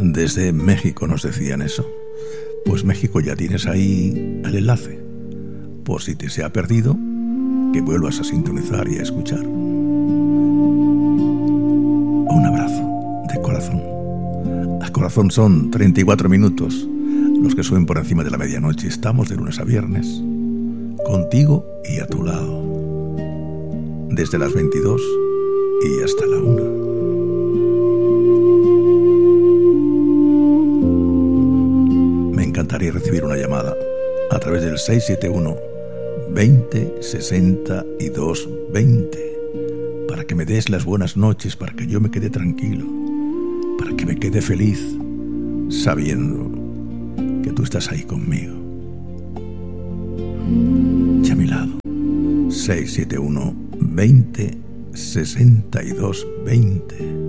Desde México nos decían eso. Pues México ya tienes ahí el enlace. Por si te se ha perdido, que vuelvas a sintonizar y a escuchar. Un abrazo de corazón. A corazón son 34 minutos, los que suben por encima de la medianoche. Estamos de lunes a viernes, contigo y a tu lado, desde las 22 y hasta la 1. Me encantaría recibir una llamada a través del 671 20 62 20 para que me des las buenas noches, para que yo me quede tranquilo, para que me quede feliz sabiendo que tú estás ahí conmigo y a mi lado. 671 20 62 20.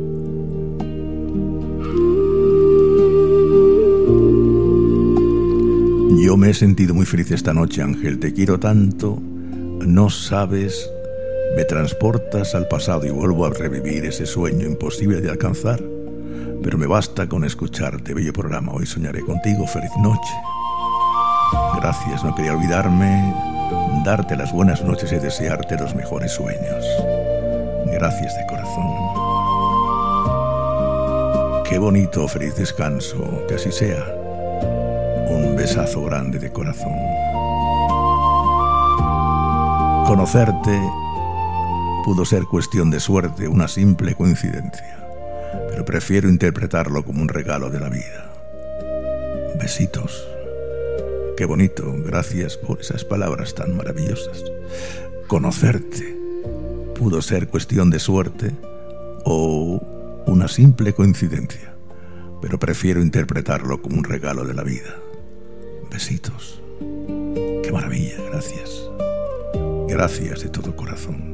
Yo me he sentido muy feliz esta noche, Ángel. Te quiero tanto, no sabes. Me transportas al pasado y vuelvo a revivir ese sueño imposible de alcanzar. Pero me basta con escucharte, bello programa. Hoy soñaré contigo. Feliz noche. Gracias, no quería olvidarme. Darte las buenas noches y desearte los mejores sueños. Gracias de corazón. Qué bonito, feliz descanso. Que así sea. Un besazo grande de corazón. Conocerte pudo ser cuestión de suerte, una simple coincidencia, pero prefiero interpretarlo como un regalo de la vida. Besitos. Qué bonito, gracias por esas palabras tan maravillosas. Conocerte pudo ser cuestión de suerte o una simple coincidencia, pero prefiero interpretarlo como un regalo de la vida. Besitos. Qué maravilla, gracias. Gracias de todo corazón.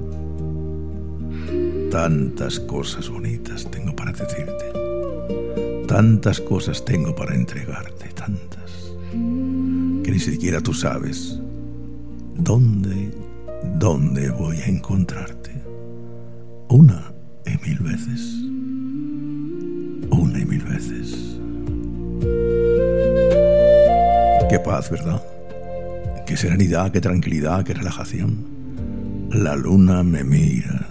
Tantas cosas bonitas tengo para decirte. Tantas cosas tengo para entregarte, tantas, que ni siquiera tú sabes dónde voy a encontrarte. Una y mil veces. Una y mil veces. Qué paz, ¿verdad? Qué serenidad, qué tranquilidad, qué relajación. La luna me mira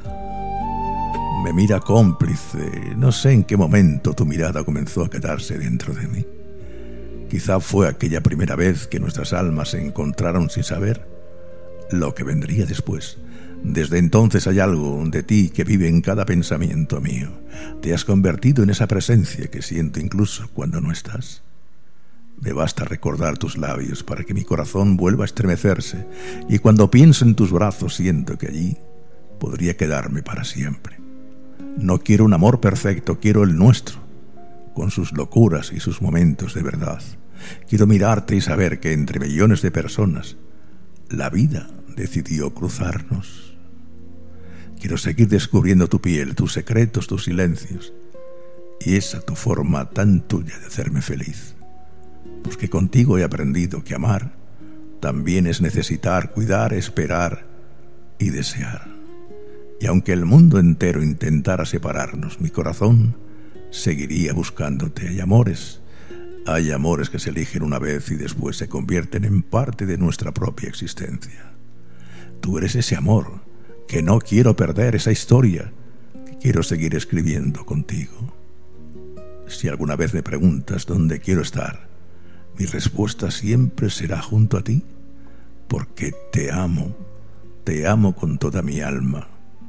cómplice. No sé en qué momento tu mirada comenzó a quedarse dentro de mí. Quizá fue aquella primera vez que nuestras almas se encontraron sin saber lo que vendría después. Desde entonces hay algo de ti que vive en cada pensamiento mío. Te has convertido en esa presencia que siento incluso cuando no estás. Me basta recordar tus labios para que mi corazón vuelva a estremecerse, y cuando pienso en tus brazos siento que allí podría quedarme para siempre. No quiero un amor perfecto, quiero el nuestro, con sus locuras y sus momentos de verdad. Quiero mirarte y saber que entre millones de personas la vida decidió cruzarnos. Quiero seguir descubriendo tu piel, tus secretos, tus silencios, y esa tu forma tan tuya de hacerme feliz. Porque contigo he aprendido que amar también es necesitar, cuidar, esperar y desear. Y aunque el mundo entero intentara separarnos, mi corazón seguiría buscándote. Hay amores que se eligen una vez y después se convierten en parte de nuestra propia existencia. Tú eres ese amor que no quiero perder, esa historia que quiero seguir escribiendo contigo. Si alguna vez me preguntas dónde quiero estar, mi respuesta siempre será junto a ti, porque te amo con toda mi alma,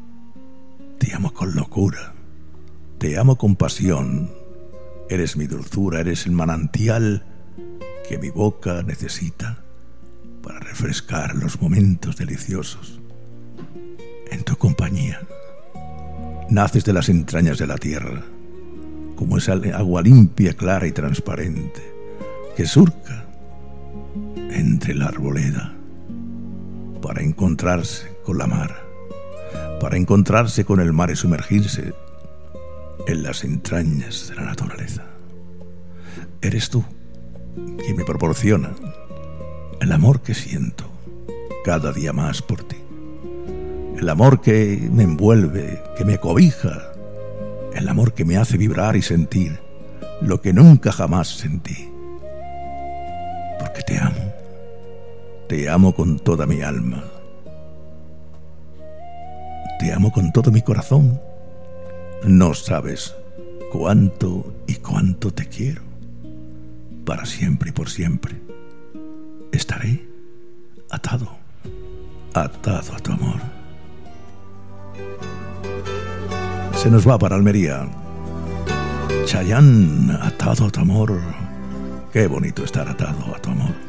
te amo con locura, te amo con pasión. Eres mi dulzura, eres el manantial que mi boca necesita para refrescar los momentos deliciosos en tu compañía. Naces de las entrañas de la tierra, como esa agua limpia, clara y transparente que surca entre la arboleda para encontrarse con la mar, para encontrarse con el mar y sumergirse en las entrañas de la naturaleza. Eres tú quien me proporciona el amor que siento cada día más por ti, el amor que me envuelve, que me cobija, el amor que me hace vibrar y sentir lo que nunca jamás sentí. Porque te amo con toda mi alma. Te amo con todo mi corazón. No sabes cuánto y cuánto te quiero. Para siempre y por siempre estaré atado a tu amor. Se nos va para Almería. Chayanne, atado a tu amor. Qué bonito estar atado a tu amor.